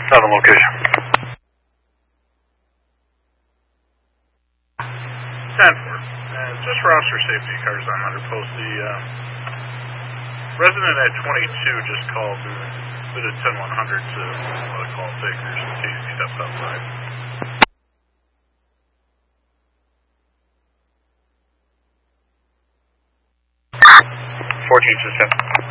Not on location. 10-4. Just for officer safety, cars on under post. The resident at 22 just called bit at 10-100 to call takers in case he steps outside. 14 to 7.